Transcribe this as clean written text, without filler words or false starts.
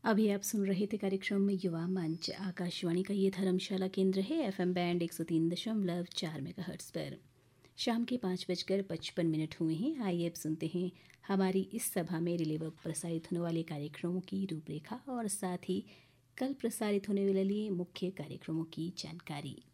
अभी आप सुन रहे थे कार्यक्रम युवा मंच। आकाशवाणी का ये धर्मशाला केंद्र है, एफएम बैंड 103.4 मेगाहर्ट्ज पर। शाम के 5:55 हुए हैं। आइए अब सुनते हैं हमारी इस सभा में रिले प्रसारित होने वाले कार्यक्रमों की रूपरेखा और साथ ही कल प्रसारित होने वाले मुख्य कार्यक्रमों की जानकारी।